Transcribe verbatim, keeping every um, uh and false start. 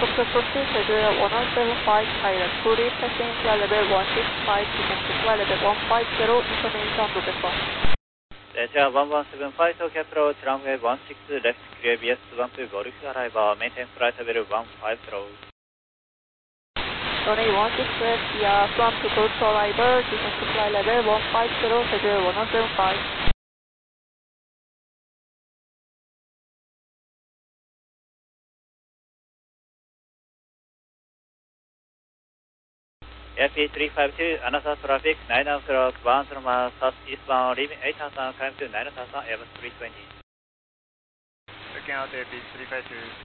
proceed to the one oh seven five pilot, fully passing flight level one six five, descent to flight level one five zero, information November. Delta one one seven five, Tokyo approach, runway one six, left clear V S one two, Golf arrival, maintain flight level one five zero. Runway one six left, via front to Golf arrival, descent to flight level one five zero, Delta one oh seven five. F P three five two, another traffic, nine o'clock, one miles southeastbound, leaving eight thousand, climb to nine thousand, Airbus three twenty. Checking out F P three five two.